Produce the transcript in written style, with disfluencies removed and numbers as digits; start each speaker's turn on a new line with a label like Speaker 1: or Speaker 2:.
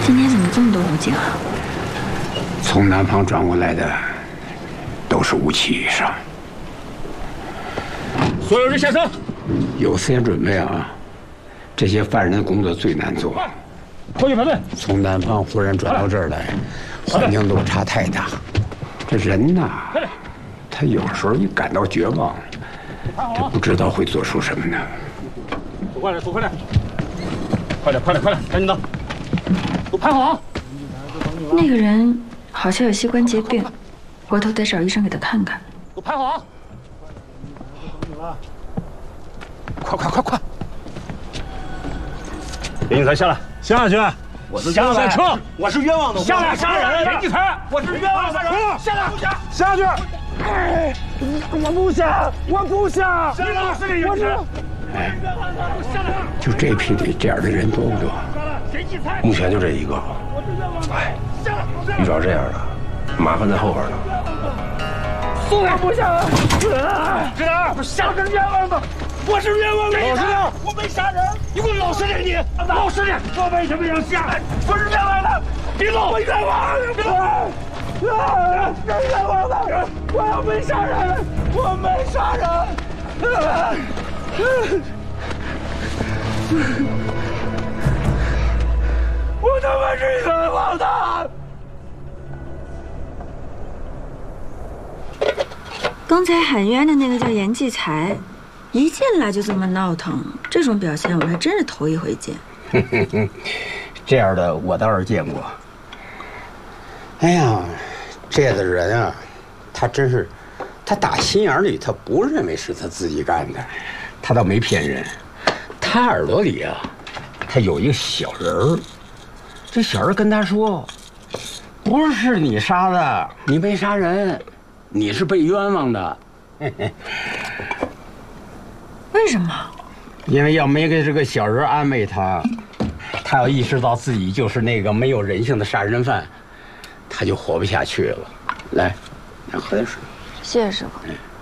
Speaker 1: 今天怎么这么多武警啊？
Speaker 2: 从南方转过来的都是武器以上。
Speaker 3: 所有人下车，
Speaker 2: 有思想准备啊！这些犯人的工作最难做。
Speaker 3: 后续排队。
Speaker 2: 从南方忽然转到这儿来，环境落差太大。这人呐，他有时候一感到绝望，他不知道会做出什么呢。
Speaker 3: 走快点，走快点，快点，快点，快点，赶紧的，都排好。
Speaker 1: 那个人好像有膝关节病，回头得找医生给他看看。
Speaker 3: 都排好啊！快快快快！严继才下来，
Speaker 4: 下去！
Speaker 3: 我是下来车，
Speaker 4: 我是冤枉的，
Speaker 3: 下来杀人！严继才，
Speaker 4: 我是冤枉的人，下来！下去！我不下，我不下！
Speaker 3: 下来！我是
Speaker 2: 哎，就这批里这样的人多不多？
Speaker 4: 目前就这一个。哎，遇着这样的，麻烦在后边呢。
Speaker 3: 我不下了！知道？下是冤枉的，我是冤枉的。老实点！我没杀人，你给我老实点！你老实点！我为什么要下来？我是冤枉的！别动！我冤枉的！别动！是冤枉的！我没杀人！我没杀人！我他妈是冤枉的！
Speaker 1: 刚才喊冤的那个叫严继才，一进来就这么闹腾，这种表现我还真是头一回见。
Speaker 2: 这样的我倒是见过。哎呀，这样的人啊，他真是，他打心眼里他不认为是他自己干的，他倒没骗人。他耳朵里啊，他有一个小人儿，这小人跟他说：“不是你杀的，你没杀人，你是被冤枉的。”
Speaker 1: 为什么？
Speaker 2: 因为要没给这个小人安慰他，他要意识到自己就是那个没有人性的杀人犯，他就活不下去了。来，喝点水。
Speaker 1: 谢谢师傅。